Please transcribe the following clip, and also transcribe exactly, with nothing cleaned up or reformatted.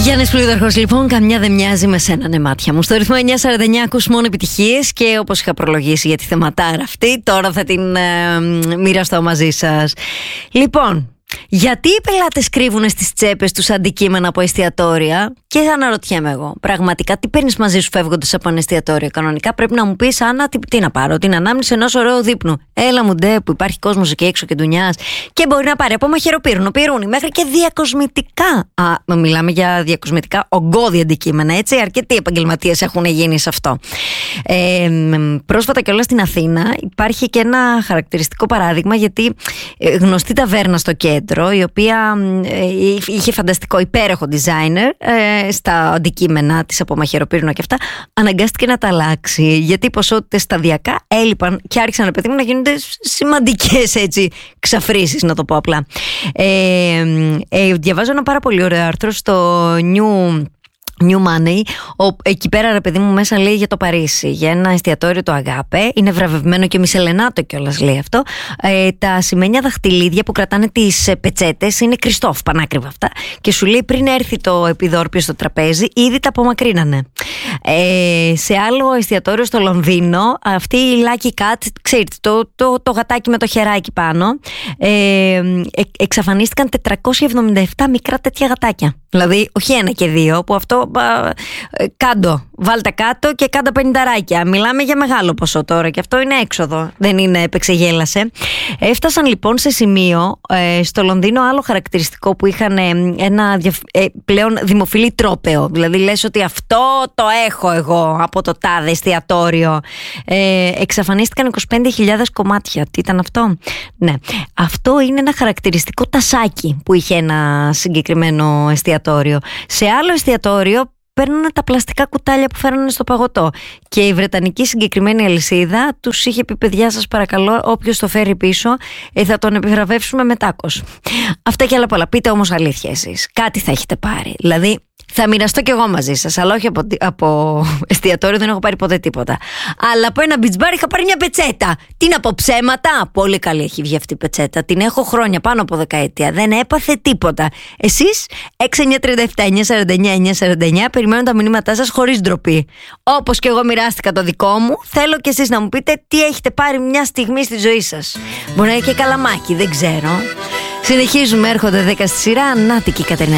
Γιάννης Πλούταρχος, λοιπόν, καμιά δεν μοιάζει με σένα, ναι, μάτια μου. Στο ρυθμό εννιά σαράντα εννιά ακούς μόνο επιτυχίες και όπως είχα προλογίσει για τη θεματάρα αυτή, τώρα θα την ε, μοιραστώ μαζί σας. Λοιπόν, γιατί οι πελάτες κρύβουν στις τσέπες τους αντικείμενα από εστιατόρια? Και αναρωτιέμαι εγώ, πραγματικά τι παίρνεις μαζί σου φεύγοντας από ένα εστιατόριο? Κανονικά πρέπει να μου πεις, Άννα, τι, τι να πάρω, την ανάμνηση ενός ωραίου δείπνου. Έλα μου ντε, που υπάρχει κόσμος εκεί έξω και ντουνιάς. Και μπορεί να πάρει από μαχαιροπύρνο, πυρούνι, μέχρι και διακοσμητικά. Α, μιλάμε για διακοσμητικά ογκώδη αντικείμενα, έτσι. Αρκετοί επαγγελματίες έχουν γίνει σε αυτό. Ε, πρόσφατα κιόλας στην Αθήνα υπάρχει και ένα χαρακτηριστικό παράδειγμα, γιατί γνωστή ταβέρνα στο κέντρο, η οποία ε, είχε φανταστικό υπέροχο designer ε, στα αντικείμενα της από μαχαιροπύρνο και αυτά, αναγκάστηκε να τα αλλάξει, γιατί οι ποσότητες σταδιακά έλειπαν και άρχισαν, παιδί μου, να γίνονται σημαντικές, έτσι, ξαφρήσεις, να το πω απλά. Ε, ε, διαβάζω ένα πάρα πολύ ωραίο άρθρο στο New New Money, ο, εκεί πέρα, ρε παιδί μου, μέσα λέει για το Παρίσι, για ένα εστιατόριο, το Αγάπε. Είναι βραβευμένο και μισελενάτο κιόλας, λέει αυτό. Ε, τα σημαίνια δαχτυλίδια που κρατάνε τις ε, πετσέτες είναι Κριστόφ, πανάκριβα αυτά. Και σου λέει, πριν έρθει το επιδόρπιο στο τραπέζι, ήδη τα απομακρύνανε. Ε, σε άλλο εστιατόριο στο Λονδίνο, αυτή η Lucky Cat, ξέρετε, το, το, το γατάκι με το χεράκι πάνω, ε, ε, εξαφανίστηκαν τετρακόσια εβδομήντα επτά μικρά τέτοια γατάκια. Δηλαδή, όχι ένα και δύο, που αυτό α, κάντο, βάλτε κάτω και κάντα πενηνταράκια. Μιλάμε για μεγάλο ποσό τώρα και αυτό είναι έξοδο, δεν είναι επεξεγέλασε. Έφτασαν λοιπόν σε σημείο ε, στο Λονδίνο, άλλο χαρακτηριστικό που είχαν ε, ένα ε, πλέον δημοφιλή τρόπαιο. Δηλαδή λες ότι αυτό το έχω εγώ από το τάδε εστιατόριο. Ε, εξαφανίστηκαν είκοσι πέντε χιλιάδες κομμάτια. Τι ήταν αυτό? Ναι, αυτό είναι ένα χαρακτηριστικό τασάκι που είχε ένα συγκεκριμένο εστιατόριο. Σε άλλο εστιατόριο παίρνουν τα πλαστικά κουτάλια που φέρνουν στο παγωτό. Και η βρετανική συγκεκριμένη αλυσίδα τους είχε πει, παιδιά, σας παρακαλώ, όποιος το φέρει πίσω ε, θα τον επιβραβεύσουμε με τάκος. Αυτά και άλλα πολλά. Πείτε όμως αλήθεια εσείς. Κάτι θα έχετε πάρει. Δηλαδή, θα μοιραστώ κι εγώ μαζί σας, αλλά όχι από, από εστιατόριο, δεν έχω πάρει ποτέ τίποτα. Αλλά από ένα beach bar είχα πάρει μια πετσέτα. Τι να πω, ψέματα? Πολύ καλή έχει βγει αυτή η πετσέτα. Την έχω χρόνια, πάνω από δεκαετία. Δεν έπαθε τίποτα. Εσείς, έξι εννιά τριάντα επτά εννιά σαράντα εννιά εννιά σαράντα εννιά, περιμένω τα μηνύματά σας χωρίς ντροπή. Όπως και εγώ μοιράστηκα το δικό μου, θέλω κι εσείς να μου πείτε τι έχετε πάρει μια στιγμή στη ζωή σας. Μπορεί να είναι και καλαμάκι, δεν ξέρω. Συνεχίζουμε, έρχονται δέκα στη σειρά. Νάτι και η Κατερίνα.